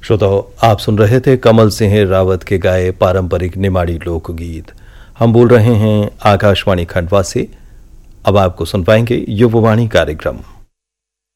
श्रोताओ, आप सुन रहे थे कमल सिंह रावत के गाए पारंपरिक निमाड़ी लोकगीत। हम बोल रहे हैं आकाशवाणी खंडवा से। अब आपको सुन पाएंगे युववाणी कार्यक्रम।